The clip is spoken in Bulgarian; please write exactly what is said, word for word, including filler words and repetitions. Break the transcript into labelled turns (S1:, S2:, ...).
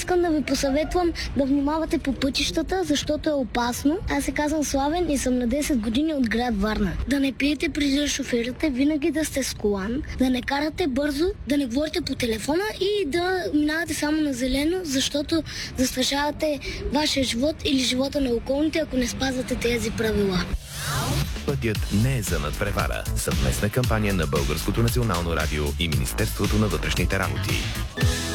S1: искам да ви посъветвам да внимавате по пътищата, защото е опасно. Аз се казвам Славен и съм на десет години от град Варна. Да не пиете преди да шофирате, винаги да сте с колан, да не карате бързо, да не говорите по телефона и да минавате само на зелено, защото застрашавате вашия живот или живота на околните, ако не спазвате тези правила.
S2: Пътят не е за надпревара. Съвместна кампания на Българското национално радио и Министерството на вътрешните работи.